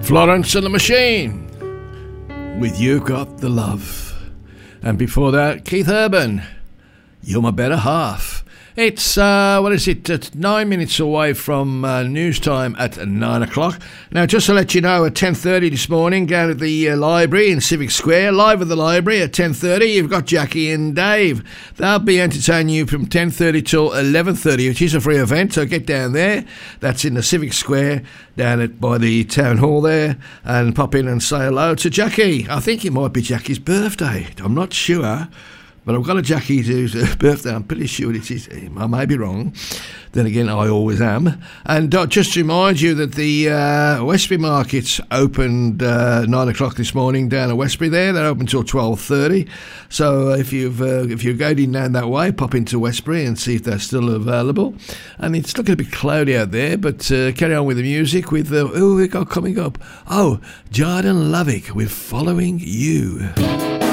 Florence and the Machine with You Got the Love. And before that, Keith Urban, You're My Better Half. It's, 9 minutes away from news time at 9 o'clock. Now, just to let you know, at 10:30 this morning, down at the library in Civic Square, live at the library at 10:30, you've got Jackie and Dave. They'll be entertaining you from 10:30 till 11:30, which is a free event, so get down there. That's in the Civic Square, down by the town hall there, and pop in and say hello to Jackie. I think it might be Jackie's birthday. I'm not sure. But I've got a Jackie whose birthday, I'm pretty sure it is. I may be wrong. Then again, I always am. And just to remind you that the Westbury markets opened 9 o'clock this morning down at Westbury there. They're open till 12:30. So if you're going down that way, pop into Westbury and see if they're still available. And it's looking a bit cloudy out there, but carry on with the music with, who we got coming up? Oh, Jordan Lovick with Following You.